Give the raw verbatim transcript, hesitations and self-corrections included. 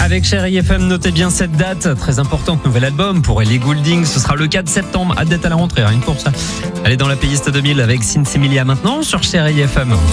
Avec Chérie F M, notez bien cette date, très importante, nouvel album pour Ellie Goulding, ce sera le quatre septembre, hâte d'être à la rentrée, rien que pour ça. Allez dans la playlist deux mille avec Sinsemilia maintenant sur Chérie F M.